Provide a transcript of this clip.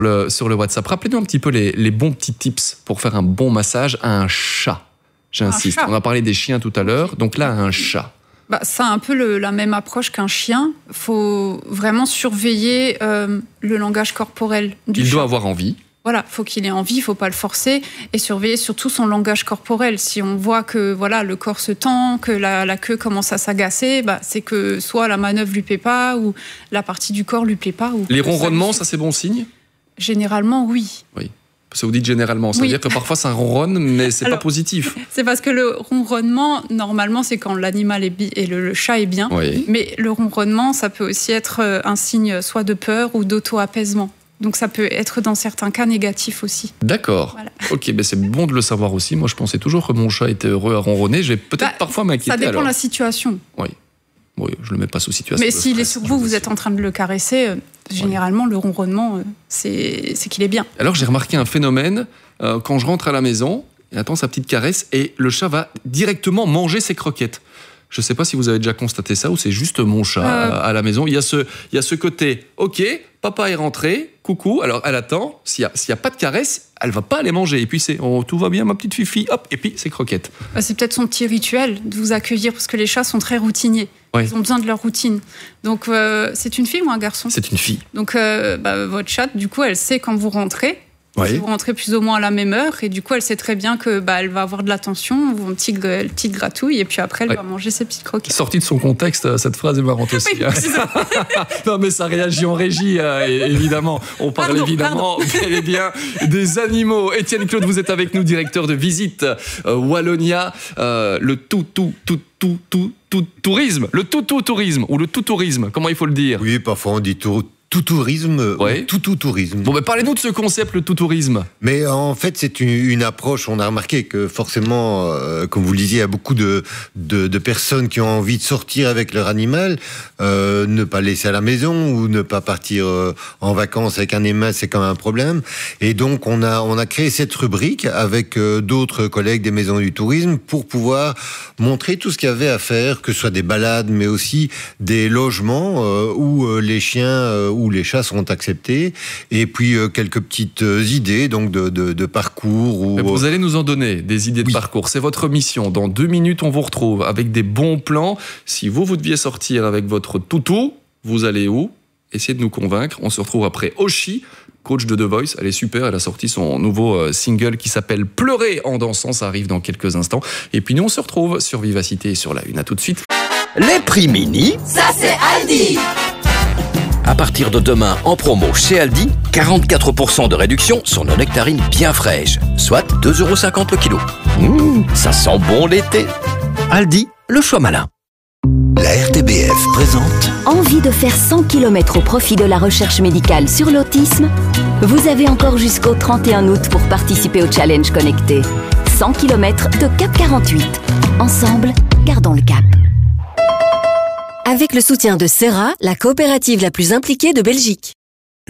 sur le WhatsApp. Rappelez-nous un petit peu les bons petits tips pour faire un bon massage à un chat. J'insiste. On a parlé des chiens tout à l'heure, donc là, un chat. Ça a un peu la même approche qu'un chien. Il faut vraiment surveiller le langage corporel du chat. Il doit avoir envie. Voilà, faut qu'il ait envie, il faut pas le forcer et surveiller surtout son langage corporel. Si on voit que voilà le corps se tend, que la queue commence à s'agacer, c'est que soit la manœuvre lui plaît pas ou la partie du corps lui plaît pas. Ou les ronronnements, ça c'est bon signe ? Généralement, oui. Oui. Parce que vous dites généralement, ça veut dire que parfois ça ronronne, mais c'est pas positif. C'est parce que le ronronnement, normalement, c'est quand l'animal et le chat est bien. Oui. Mais le ronronnement, ça peut aussi être un signe soit de peur ou d'auto-apaisement. Donc ça peut être dans certains cas négatif aussi. D'accord. Voilà. Ok, c'est bon de le savoir aussi. Moi, je pensais toujours que mon chat était heureux à ronronner. Je vais peut-être parfois m'inquiéter. Ça dépend de la situation. Oui, je le mets pas sous situation. Mais s'il est sur vous, vous êtes en train de le caresser, généralement, le ronronnement, c'est qu'il est bien. Alors, j'ai remarqué un phénomène. Quand je rentre à la maison, il attend sa petite caresse et le chat va directement manger ses croquettes. Je ne sais pas si vous avez déjà constaté ça ou c'est juste mon chat à la maison. Il y a ce côté, ok, papa est rentré, coucou, alors elle attend. S'il y a pas de caresse, elle va pas aller manger. Et puis c'est, tout va bien ma petite fifi, hop, et puis c'est croquettes. C'est peut-être son petit rituel de vous accueillir parce que les chats sont très routiniers. Ouais. Ils ont besoin de leur routine. Donc c'est une fille ou un garçon ? C'est une fille. Donc votre chatte, du coup, elle sait quand vous rentrez. Oui. Vous rentrez plus ou moins à la même heure et du coup elle sait très bien que elle va avoir de l'attention, une petite gratouille et puis après elle va manger ses petites croquettes. Sortie de son contexte, cette phrase est marrante aussi. Oui, non mais ça réagit en régie, évidemment. On parle évidemment bel et bien des animaux. Étienne Claude, vous êtes avec nous, directeur de Visite Wallonia, le tourisme, le tourisme ou le tourisme, comment il faut le dire ? Oui, parfois on dit tourisme, tourisme. Bon, parlez-nous de ce concept, le tourisme. Mais en fait, c'est une approche. On a remarqué que forcément, comme vous le disiez, il y a beaucoup de personnes qui ont envie de sortir avec leur animal, ne pas laisser à la maison ou ne pas partir en vacances avec un animal, c'est quand même un problème. Et donc, on a créé cette rubrique avec d'autres collègues des maisons du tourisme pour pouvoir montrer tout ce qu'il y avait à faire, que ce soit des balades, mais aussi des logements où les chiens où les chats seront acceptés, et puis quelques petites idées donc de parcours. Vous allez nous en donner des idées de parcours, c'est votre mission. Dans 2 minutes, on vous retrouve avec des bons plans. Si vous deviez sortir avec votre toutou, vous allez où ? Essayez de nous convaincre. On se retrouve après Oshi, coach de The Voice. Elle est super, elle a sorti son nouveau single qui s'appelle Pleurer en dansant, ça arrive dans quelques instants. Et puis nous, on se retrouve sur Vivacité et sur La Une. À tout de suite. Les prix mini, ça c'est Aldi. À partir de demain, en promo chez Aldi, 44% de réduction sur nos nectarines bien fraîches, soit 2,50 € le kilo. Ça sent bon l'été. Aldi, le choix malin. La RTBF présente... Envie de faire 100 km au profit de la recherche médicale sur l'autisme ? Vous avez encore jusqu'au 31 août pour participer au challenge connecté. 100 km de Cap 48. Ensemble, gardons le cap. Avec le soutien de Serra, la coopérative la plus impliquée de Belgique.